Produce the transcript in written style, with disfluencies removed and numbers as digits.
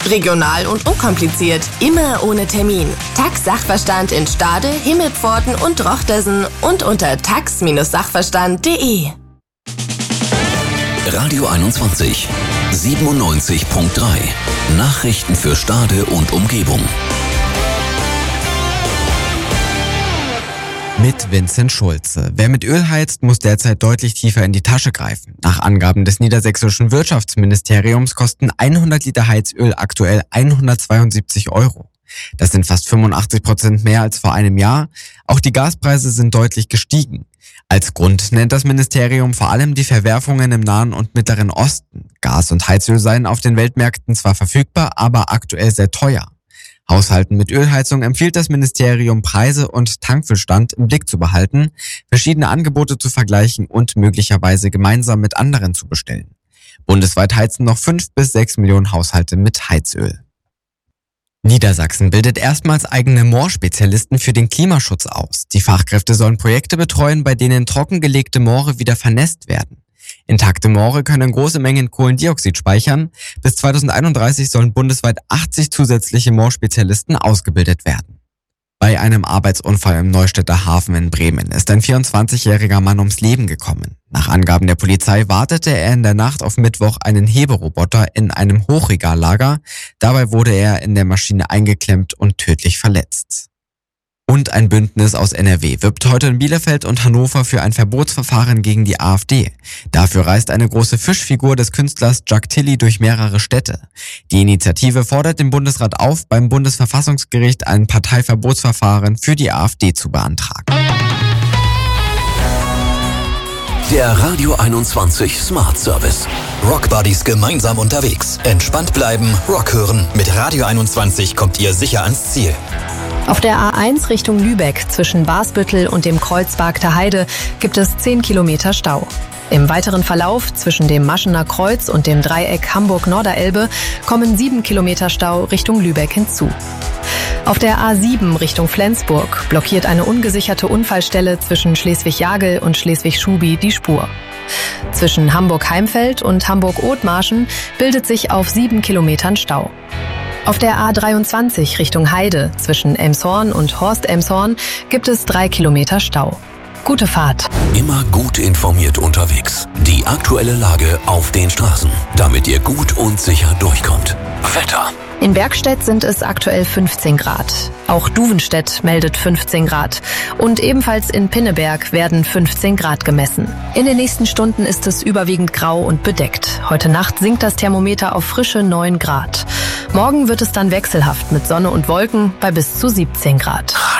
Regional und unkompliziert. Immer ohne Termin. Tax-Sachverstand in Stade, Himmelpforten und Drochtersen und unter tax-sachverstand.de. Radio 21 97.3. Nachrichten für Stade und Umgebung. Mit Vincent Schulze. Wer mit Öl heizt, muss derzeit deutlich tiefer in die Tasche greifen. Nach Angaben des niedersächsischen Wirtschaftsministeriums kosten 100 Liter Heizöl aktuell 172 €. Das sind fast 85% mehr als vor einem Jahr. Auch die Gaspreise sind deutlich gestiegen. Als Grund nennt das Ministerium vor allem die Verwerfungen im Nahen und Mittleren Osten. Gas und Heizöl seien auf den Weltmärkten zwar verfügbar, aber aktuell sehr teuer. Haushalten mit Ölheizung empfiehlt das Ministerium, Preise und Tankfüllstand im Blick zu behalten, verschiedene Angebote zu vergleichen und möglicherweise gemeinsam mit anderen zu bestellen. Bundesweit heizen noch 5 bis 6 Millionen Haushalte mit Heizöl. Niedersachsen bildet erstmals eigene Moorspezialisten für den Klimaschutz aus. Die Fachkräfte sollen Projekte betreuen, bei denen trockengelegte Moore wieder vernässt werden. Intakte Moore können große Mengen Kohlendioxid speichern. Bis 2031 sollen bundesweit 80 zusätzliche Moorspezialisten ausgebildet werden. Bei einem Arbeitsunfall im Neustädter Hafen in Bremen ist ein 24-jähriger Mann ums Leben gekommen. Nach Angaben der Polizei wartete er in der Nacht auf Mittwoch einen Heberoboter in einem Hochregallager. Dabei wurde er in der Maschine eingeklemmt und tödlich verletzt. Und ein Bündnis aus NRW wirbt heute in Bielefeld und Hannover für ein Verbotsverfahren gegen die AfD. Dafür reist eine große Fischfigur des Künstlers Jack Tilly durch mehrere Städte. Die Initiative fordert den Bundesrat auf, beim Bundesverfassungsgericht ein Parteiverbotsverfahren für die AfD zu beantragen. Der Radio 21 Smart Service. Rock Buddies gemeinsam unterwegs. Entspannt bleiben, Rock hören. Mit Radio 21 kommt ihr sicher ans Ziel. Auf der A1 Richtung Lübeck zwischen Basbüttel und dem Kreuz Bargter Heide gibt es 10 Kilometer Stau. Im weiteren Verlauf zwischen dem Maschener Kreuz und dem Dreieck Hamburg-Norderelbe kommen 7 Kilometer Stau Richtung Lübeck hinzu. Auf der A7 Richtung Flensburg blockiert eine ungesicherte Unfallstelle zwischen Schleswig-Jagel und Schleswig-Schubi die Spur. Zwischen Hamburg-Heimfeld und Hamburg-Othmarschen bildet sich auf 7 Kilometern Stau. Auf der A23 Richtung Heide zwischen Elmshorn und Horst-Elmshorn gibt es 3 Kilometer Stau. Gute Fahrt. Immer gut informiert unterwegs. Die aktuelle Lage auf den Straßen, damit ihr gut und sicher durchkommt. Wetter. In Bergstedt sind es aktuell 15 Grad. Auch Duvenstedt meldet 15 Grad. Und ebenfalls in Pinneberg werden 15 Grad gemessen. In den nächsten Stunden ist es überwiegend grau und bedeckt. Heute Nacht sinkt das Thermometer auf frische 9 Grad. Morgen wird es dann wechselhaft mit Sonne und Wolken bei bis zu 17 Grad.